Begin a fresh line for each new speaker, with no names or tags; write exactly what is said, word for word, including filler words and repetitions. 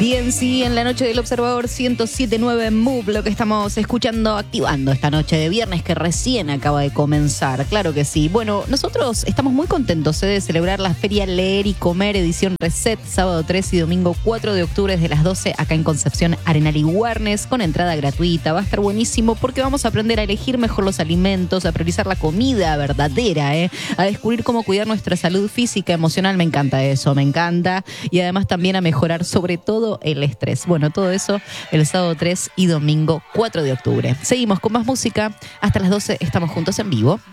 D N C en la noche del Observador ciento siete punto nueve Move, lo que estamos escuchando, activando esta noche de viernes que recién acaba de comenzar. Claro que sí. Bueno, nosotros estamos muy contentos ¿eh? de celebrar la Feria Leer y Comer, edición Reset, sábado tres y domingo cuatro de octubre desde las doce, acá en Concepción, Arenal y Warnes, con entrada gratuita. Va a estar buenísimo porque vamos a aprender a elegir mejor los alimentos, a priorizar la comida verdadera, ¿eh? a descubrir cómo cuidar nuestra salud física, emocional. Me encanta eso, me encanta. Y además también a mejorar sobre todo el estrés. Bueno, todo eso el sábado tres y domingo cuatro de octubre. Seguimos con más música. Hasta las doce estamos juntos en vivo.